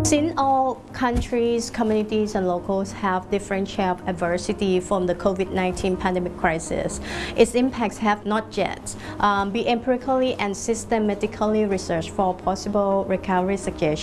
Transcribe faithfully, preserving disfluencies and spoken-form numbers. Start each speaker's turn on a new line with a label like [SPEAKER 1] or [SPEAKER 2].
[SPEAKER 1] Since all countries, communities, and locals have different share of adversity from the COVID nineteen pandemic crisis, its impacts have not yet um, been empirically and systematically researched for possible recovery suggestions.